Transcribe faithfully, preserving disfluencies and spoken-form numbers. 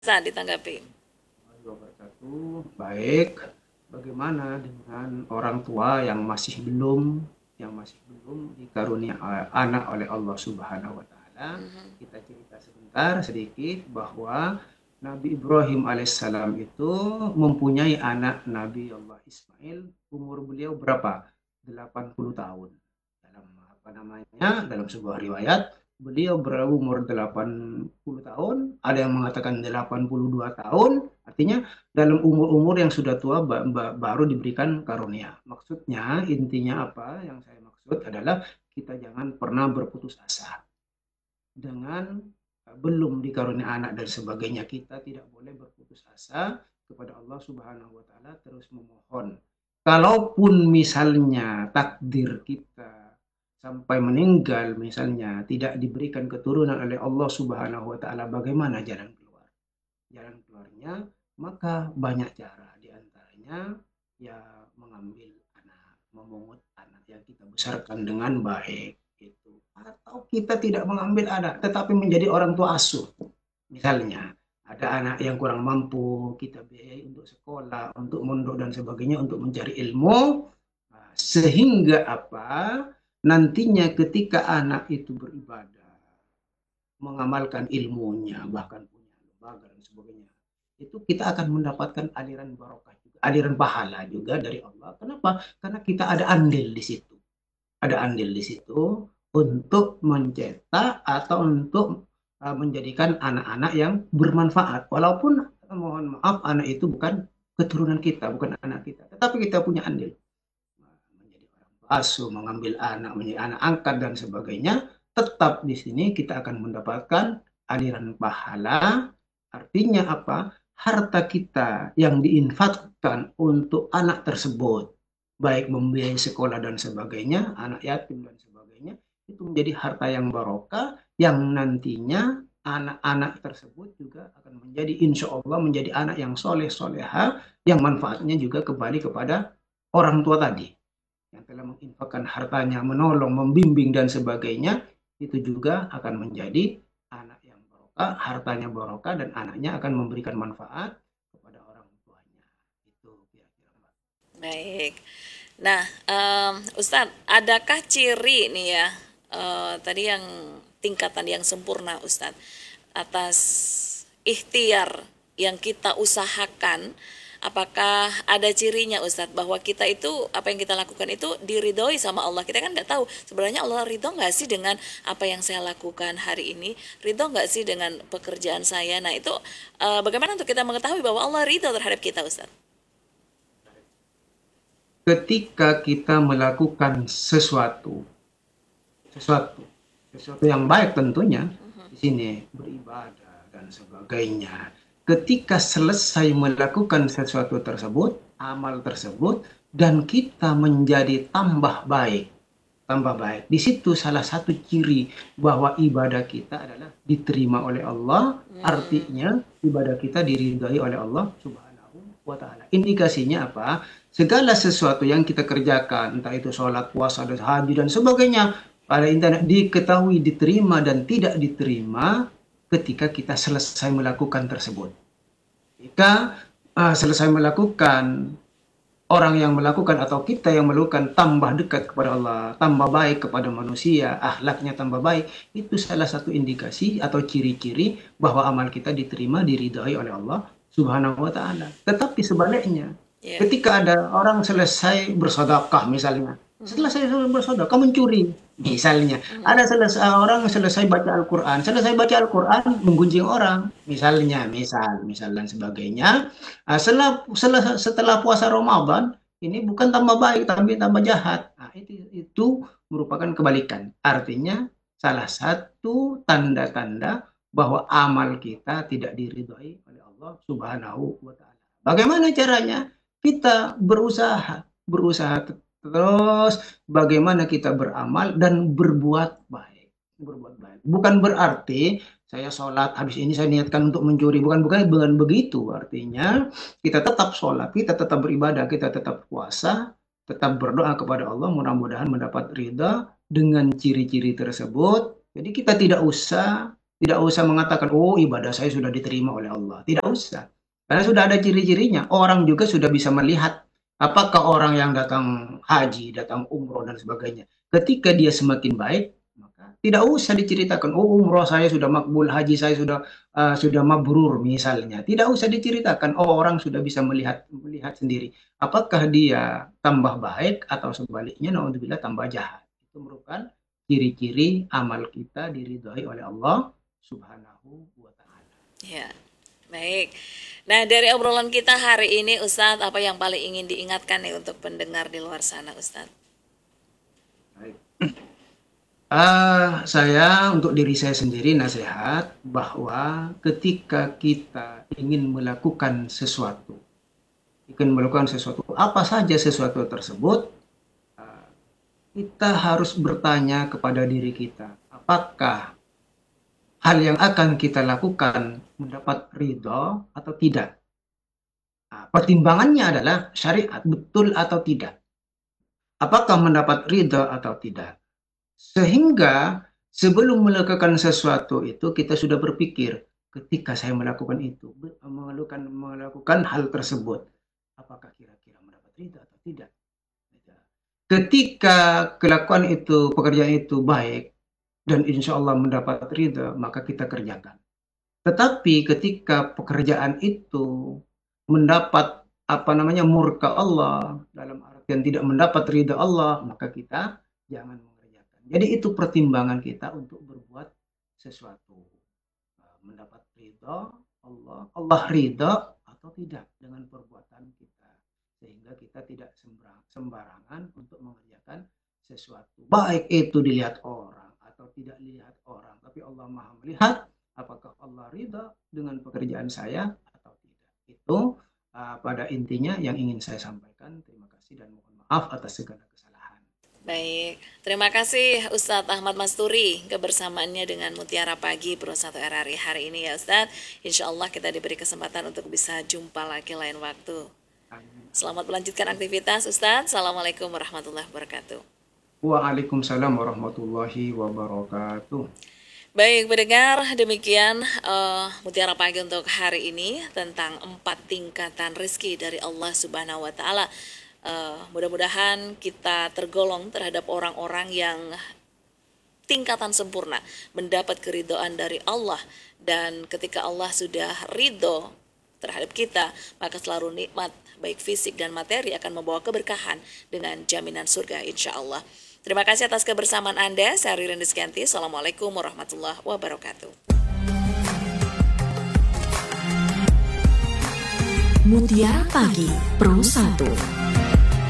Saat ditanggapi. Warahmatullahi wabarakatuh. Baik, bagaimana dengan orang tua yang masih belum yang masih belum dikarunia eh, anak oleh Allah Subhanahu wa taala? Kita cerita sebentar sedikit bahwa Nabi Ibrahim alaihissalam itu mempunyai anak Nabi Allah Ismail. Umur beliau berapa? Delapan puluh tahun. Dalam apa namanya? Dalam sebuah riwayat beliau berumur delapan puluh tahun, ada yang mengatakan delapan puluh dua tahun, artinya dalam umur-umur yang sudah tua ba- ba- baru diberikan karunia. Maksudnya, intinya apa yang saya maksud adalah kita jangan pernah berputus asa dengan uh, belum dikarunia anak dan sebagainya. Kita tidak boleh berputus asa kepada Allah Subhanahu wa taala, terus memohon. Kalaupun misalnya takdir kita sampai meninggal misalnya tidak diberikan keturunan oleh Allah Subhanahu wa taala, bagaimana jalan keluar? Jalan keluarnya maka banyak cara, di antaranya ya mengambil anak, memungut anak yang kita besarkan dengan baik itu. Atau kita tidak mengambil anak tetapi menjadi orang tua asuh. Misalnya ada anak yang kurang mampu, kita biayai untuk sekolah, untuk mondok dan sebagainya untuk mencari ilmu. Nah, sehingga apa? Nantinya ketika anak itu beribadah, mengamalkan ilmunya, bahkan punya lembaga dan sebagainya, itu kita akan mendapatkan aliran barokah juga, aliran pahala juga dari Allah. Kenapa? Karena kita ada andil di situ. Ada andil di situ untuk mencetak atau untuk uh, menjadikan anak-anak yang bermanfaat. Walaupun mohon maaf anak itu bukan keturunan kita, bukan anak kita, tetapi kita punya andil menjadi orang asuh, mengambil anak, menjadi anak angkat dan sebagainya, tetap di sini kita akan mendapatkan aliran pahala. Artinya apa? Harta kita yang diinfakkan untuk anak tersebut, baik membiayai sekolah dan sebagainya, anak yatim dan sebagainya, itu menjadi harta yang barokah yang nantinya anak-anak tersebut juga akan menjadi insya Allah menjadi anak yang soleh soleha yang manfaatnya juga kembali kepada orang tua tadi yang telah menginfakkan hartanya, menolong, membimbing dan sebagainya, itu juga akan menjadi anak yang barokah, hartanya barokah dan anaknya akan memberikan manfaat kepada orang tuanya. Itu kira-kira Mbak. Baik. Nah, em, Ustadz, adakah ciri nih ya, eh, tadi yang tingkatan yang sempurna Ustadz, atas ikhtiar yang kita usahakan, apakah ada cirinya Ustadz bahwa kita itu apa yang kita lakukan itu diridhoi sama Allah? Kita kan nggak tahu sebenarnya Allah ridho nggak sih dengan apa yang saya lakukan hari ini, ridho nggak sih dengan pekerjaan saya. Nah itu eh, bagaimana untuk kita mengetahui bahwa Allah ridho terhadap kita Ustadz? Ketika kita melakukan sesuatu, sesuatu, sesuatu yang baik tentunya, di sini beribadah dan sebagainya. Ketika selesai melakukan sesuatu tersebut, amal tersebut, dan kita menjadi tambah baik, tambah baik. Di situ salah satu ciri bahwa ibadah kita adalah diterima oleh Allah, Hmm, artinya ibadah kita diridhai oleh Allah Subhanahu wa taala. Indikasinya apa? Segala sesuatu yang kita kerjakan, entah itu sholat, puasa, dan haji dan sebagainya, pada internet diketahui diterima dan tidak diterima ketika kita selesai melakukan tersebut. Jika uh, selesai melakukan, orang yang melakukan atau kita yang melakukan tambah dekat kepada Allah, tambah baik kepada manusia, akhlaknya tambah baik, itu salah satu indikasi atau ciri-ciri bahwa amal kita diterima, diridhai oleh Allah Subhanahu wa taala. Tetapi sebaliknya, ya. ketika ada orang selesai bersedekah misalnya, setelah Mhm, saya bersedekah mencuri misalnya, ada mhm. selesai orang selesai baca Al-Qur'an, selesai baca Al-Qur'an menggunjing orang misalnya, misal, misal dan sebagainya. Nah, setelah, setelah setelah puasa Ramadan ini bukan tambah baik tapi tambah jahat. Nah, itu itu merupakan kebalikan. Artinya salah satu tanda-tanda bahwa amal kita tidak diridhoi oleh Allah Subhanahu wa taala. Bagaimana caranya? Kita berusaha, berusaha terus bagaimana kita beramal dan berbuat baik. Berbuat baik. Bukan berarti saya sholat habis ini saya niatkan untuk mencuri, bukan bukan bukan begitu. Artinya kita tetap sholat, kita tetap beribadah, kita tetap puasa, tetap berdoa kepada Allah, mudah-mudahan mendapat ridha dengan ciri-ciri tersebut. Jadi kita tidak usah Tidak usah mengatakan, oh ibadah saya sudah diterima oleh Allah. Tidak usah. Karena sudah ada ciri-cirinya. Orang juga sudah bisa melihat apakah orang yang datang haji, datang umroh dan sebagainya. Ketika dia semakin baik, maka tidak usah diceritakan, oh umroh saya sudah makbul, haji saya sudah uh, sudah mabrur misalnya. Tidak usah diceritakan, oh orang sudah bisa melihat melihat sendiri. Apakah dia tambah baik atau sebaliknya, naudzubillah tambah jahat. Itu merupakan ciri-ciri amal kita diridhoi oleh Allah Subhanahu wa Ta'ala. Ya, baik. Nah, dari obrolan kita hari ini, Ustadz, apa yang paling ingin diingatkan nih untuk pendengar di luar sana, Ustadz? Baik. Uh, saya untuk diri saya sendiri nasihat bahwa ketika kita ingin melakukan sesuatu, ingin melakukan sesuatu, apa saja sesuatu tersebut, uh, kita harus bertanya kepada diri kita, apakah hal yang akan kita lakukan mendapat ridho atau tidak. Nah, pertimbangannya adalah syariat betul atau tidak. Apakah mendapat ridho atau tidak. Sehingga sebelum melakukan sesuatu itu kita sudah berpikir ketika saya melakukan itu, melakukan, melakukan hal tersebut, apakah kira-kira mendapat ridho atau tidak. Ketika kelakuan itu, pekerjaan itu baik, dan insya Allah mendapat ridha, maka kita kerjakan. Tetapi ketika pekerjaan itu mendapat apa namanya murka Allah, dalam artian tidak mendapat ridha Allah, maka kita jangan mengerjakan. Jadi itu pertimbangan kita untuk berbuat sesuatu. Mendapat ridha Allah, Allah ridha atau tidak dengan perbuatan kita. Sehingga kita tidak sembarangan untuk mengerjakan sesuatu. Baik itu dilihat orang atau tidak dilihat orang, tapi Allah Maha melihat apakah Allah ridha dengan pekerjaan saya atau tidak. Itu uh, pada intinya yang ingin saya sampaikan. Terima kasih dan mohon maaf atas segala kesalahan. Baik, terima kasih Ustadz Ahmad Masturi kebersamaannya dengan Mutiara Pagi Pro satu R R I hari ini ya Ustadz. Insya Allah kita diberi kesempatan untuk bisa jumpa lagi lain waktu. Amin. Selamat melanjutkan aktivitas Ustadz. Assalamualaikum warahmatullahi wabarakatuh. Waalaikumsalam warahmatullahi wabarakatuh. Baik, pendengar, demikian uh, Mutiara Pagi untuk hari ini tentang empat tingkatan rezeki dari Allah Subhanahu wa Ta'ala. Uh, mudah-mudahan kita tergolong terhadap orang-orang yang tingkatan sempurna, mendapat keridhaan dari Allah, dan ketika Allah sudah ridho terhadap kita, maka selalu nikmat baik fisik dan materi akan membawa keberkahan dengan jaminan surga insya Allah. Terima kasih atas kebersamaan Anda. Saya Ririn Rizkyanti. Assalamualaikum warahmatullahi wabarakatuh. Mutiara Pagi Pro satu.